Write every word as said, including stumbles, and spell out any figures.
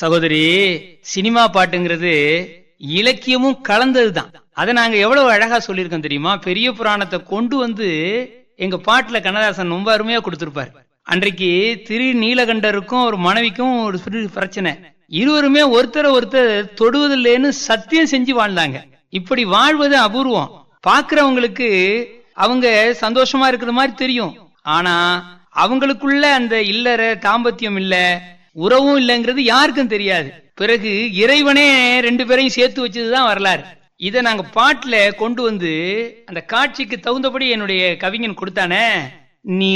சகோதரி, சினிமா பாட்டுங்கிறது இலக்கியமும் கலந்ததுதான். அதை நாங்க எவ்வளவு அழகா சொல்லியிருக்கோம் தெரியுமா? பெரிய புராணத்தை கொண்டு வந்து எங்க பாட்டுல கண்ணதாசன் ரொம்ப அருமையா கொடுத்திருப்பாரு. அன்றைக்கு திரு நீலகண்டருக்கும் ஒரு மனைவிக்கும் ஒரு சிறு பிரச்சனை. இருவருமே ஒருத்தர ஒருத்தர் தொடுவதில்லைன்னு சத்தியம் செஞ்சு வாழ்ந்தாங்க. இப்படி வாழ்வது அபூர்வம். பாக்குறவங்களுக்கு அவங்க சந்தோஷமா இருக்கிற மாதிரி தெரியும். ஆனா அவங்களுக்குள்ள அந்த இல்லற தாம்பத்தியம் இல்ல, உறவும் இல்லைங்கிறது யாருக்கும் தெரியாது. பிறகு இறைவனே ரெண்டு பேரையும் சேர்த்து வச்சதுதான் வரலாறு. இத நாங்க பாட்டுல கொண்டு வந்து அந்த காட்சிக்கு தகுந்தபடி என்னுடைய கவிஞன் கொடுத்தானே, நீ